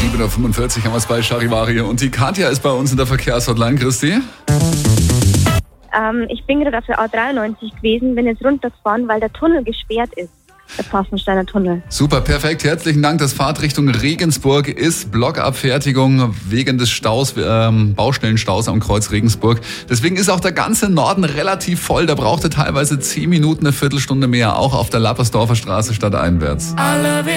7:45 Uhr haben wir es bei Charivari und die Katja ist bei uns in der Verkehrshotline. Christi. Ich bin gerade auf der A93 gewesen, bin jetzt runtergefahren, weil der Tunnel gesperrt ist. Der Pfaffensteiner Tunnel. Super, perfekt. Herzlichen Dank. Das Fahrtrichtung Regensburg ist Blockabfertigung wegen des Staus, Baustellenstaus am Kreuz Regensburg. Deswegen ist auch der ganze Norden relativ voll. Da braucht er teilweise 10 Minuten, eine Viertelstunde mehr, auch auf der Lappersdorfer Straße stadteinwärts.